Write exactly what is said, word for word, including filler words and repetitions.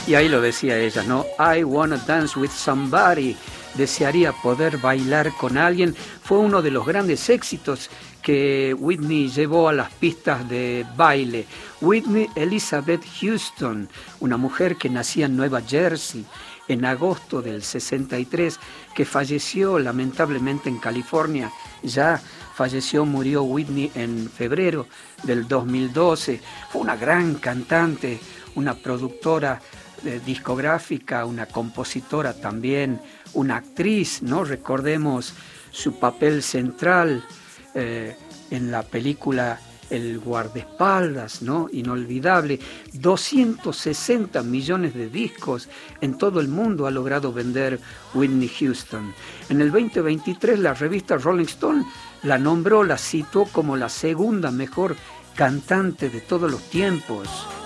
Y ahí lo decía ella, ¿no? I wanna dance with somebody. Desearía poder bailar con alguien. Fue uno de los grandes éxitos que Whitney llevó a las pistas de baile. Whitney Elizabeth Houston, una mujer que nacía en Nueva Jersey en agosto del sesenta y tres, que falleció lamentablemente en California. Ya falleció, murió Whitney en febrero del dos mil doce. Fue una gran cantante, una productora eh, discográfica, una compositora también, una actriz, ¿no? Recordemos su papel central eh, en la película El guardaespaldas, ¿no? Inolvidable. doscientos sesenta millones de discos en todo el mundo ha logrado vender Whitney Houston. En el veinte veintitrés la revista Rolling Stone la nombró, la citó como la segunda mejor cantante de todos los tiempos.